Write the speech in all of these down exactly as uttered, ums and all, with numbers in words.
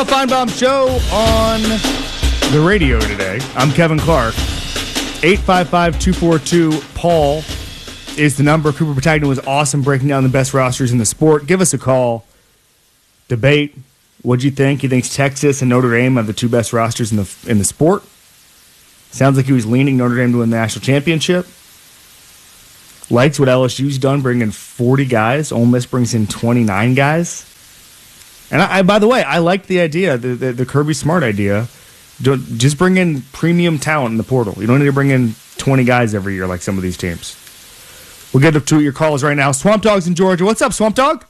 Noah Feinbaum Show on the radio today. I'm Kevin Clark. eight five five, two four two, Paul is the number. Cooper Patagna was awesome breaking down the best rosters in the sport. Give us a call. Debate. What'd you think? He thinks Texas and Notre Dame have the two best rosters in the in the sport. Sounds like he was leaning Notre Dame to win the national championship. Likes what L S U's done, bringing forty guys. Ole Miss brings in twenty-nine guys. And I, I by the way, I like the idea, the, the, the Kirby Smart idea. Don't, just bring in premium talent in the portal. You don't need to bring in twenty guys every year like some of these teams. We'll get to your calls right now. Swamp Dog's in Georgia. What's up, Swamp Dog?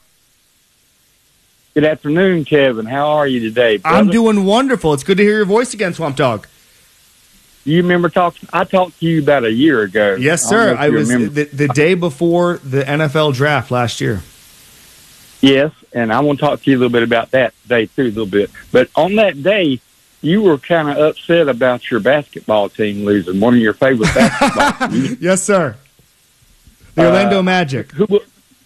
Good afternoon, Kevin. How are you today, brother? I'm doing wonderful. It's good to hear your voice again, Swamp Dog. You remember talking? I talked to you about a year ago. Yes, sir. I, I was the, the day before the N F L draft last year. Yes, and I want to talk to you a little bit about that today, too, a little bit. But on that day, you were kind of upset about your basketball team losing, one of your favorite basketball teams. Yes, sir. The Orlando uh, Magic. Who,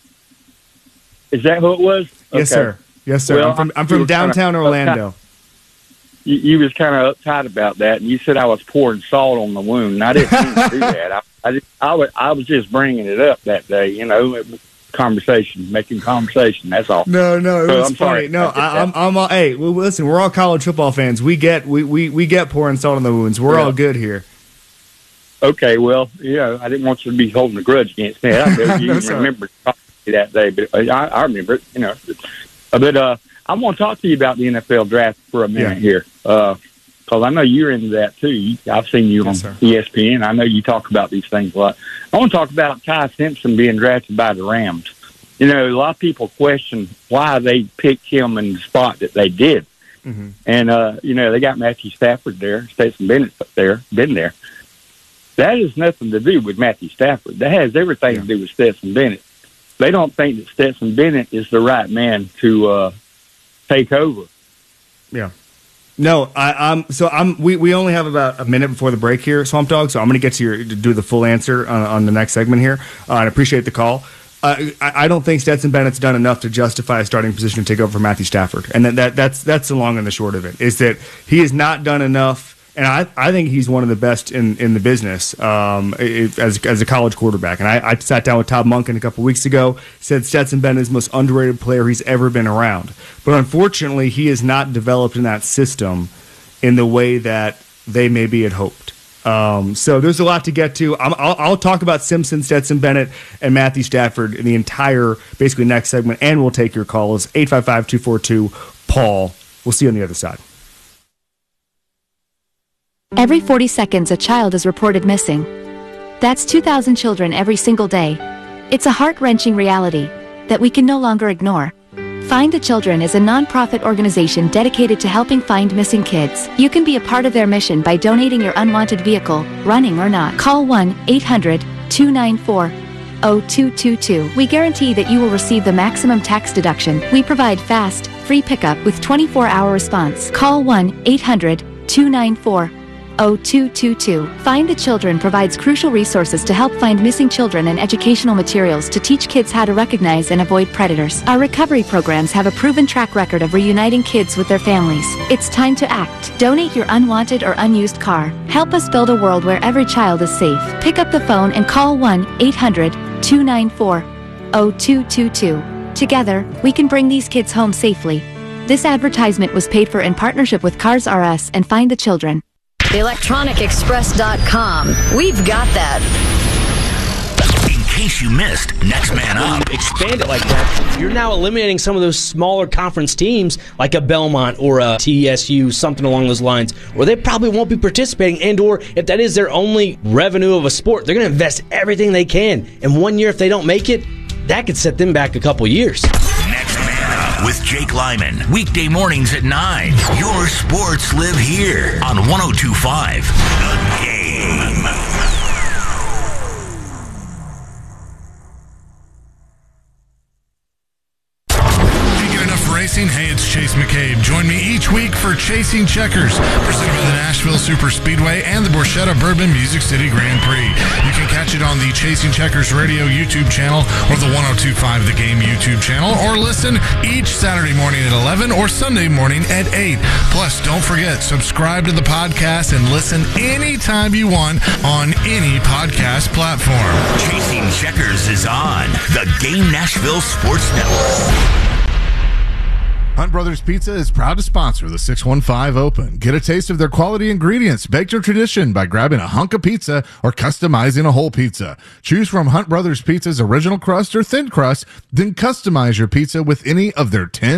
is that who it was? Yes, okay. sir. Yes, sir. Well, I'm from, I'm from downtown Orlando. You, you was kind of uptight about that, and you said I was pouring salt on the wound, and I didn't mean to do that. I, I, just, I, was, I was just bringing it up that day, you know, it was conversation, making conversation, that's all. No, no, it so was I'm funny. sorry. No, I, I'm, I'm all, hey, well, listen, we're all college football fans. We get, we, we, we get pouring salt on the wounds. We're yeah. all good here. Okay, well, yeah, I didn't want you to be holding a grudge against me. I know you no, remember talking to me that day, but I, I remember it, you know. But uh, I want to talk to you about the N F L draft for a minute yeah. here, because uh, I know you're into that too. I've seen you yes, on sir. E S P N. I know you talk about these things a lot. I want to talk about Ty Simpson being drafted by the Rams. You know, a lot of people question why they picked him in the spot that they did. Mm-hmm. And, uh, you know, they got Matthew Stafford there, Stetson Bennett there, been there. That has nothing to do with Matthew Stafford. That has everything yeah. to do with Stetson Bennett. They don't think that Stetson Bennett is the right man to uh, take over. Yeah. No, I, I'm so I'm. We, we only have about a minute before the break here, Swamp Dog. So I'm going to get to your to do the full answer on, on the next segment here. Uh, and I appreciate the call. Uh, I, I don't think Stetson Bennett's done enough to justify a starting position to take over for Matthew Stafford, and that, that that's that's the long and the short of it. Is that he has not done enough. And I, I think he's one of the best in, in the business um, as as a college quarterback. And I, I sat down with Todd Monken a couple weeks ago, said Stetson Bennett is the most underrated player he's ever been around. But unfortunately, he is not developed in that system in the way that they maybe had hoped. Um, so there's a lot to get to. I'm, I'll, I'll talk about Simpson, Stetson Bennett, and Matthew Stafford in the entire, basically, next segment. And we'll take your calls, eight five five, two four two, Paul. We'll see you on the other side. Every forty seconds, a child is reported missing. That's two thousand children every single day. It's a heart-wrenching reality that we can no longer ignore. Find the Children is a non-profit organization dedicated to helping find missing kids. You can be a part of their mission by donating your unwanted vehicle, running or not. Call one eight hundred, two nine four, zero two two two. We guarantee that you will receive the maximum tax deduction. We provide fast, free pickup with twenty-four hour response. Call one eight hundred, two nine four, zero two two two. Find the Children provides crucial resources to help find missing children and educational materials to teach kids how to recognize and avoid predators. Our recovery programs have a proven track record of reuniting kids with their families. It's time to act. Donate your unwanted or unused car. Help us build a world where every child is safe. Pick up the phone and call one eight hundred, two nine four, zero two two two. Together, we can bring these kids home safely. This advertisement was paid for in partnership with Cars R Us and Find the Children. the electronic express dot com. We've got that. In case you missed, Next Man Up. When you expand it like that, you're now eliminating some of those smaller conference teams like a Belmont or a T S U, something along those lines, where they probably won't be participating, and or if that is their only revenue of a sport, they're going to invest everything they can. And one year, if they don't make it, that could set them back a couple years. Next Man Up with Jake Lyman. Weekday mornings at nine. Your sports live here on one oh two point five. The Game. racing? Hey, it's Chase McCabe. Join me each week for Chasing Checkers, presented by the Nashville Super Speedway and the Borchetta Bourbon Music City Grand Prix. You can catch it on the Chasing Checkers Radio YouTube channel or the ten twenty-five The Game YouTube channel, or listen each Saturday morning at eleven or Sunday morning at eight. Plus, don't forget, subscribe to the podcast and listen anytime you want on any podcast platform. Chasing Checkers is on the Game Nashville Sports Network. Hunt Brothers Pizza is proud to sponsor the six one five Open. Get a taste of their quality ingredients, baked to tradition by grabbing a hunk of pizza or customizing a whole pizza. Choose from Hunt Brothers Pizza's original crust or thin crust, then customize your pizza with any of their ten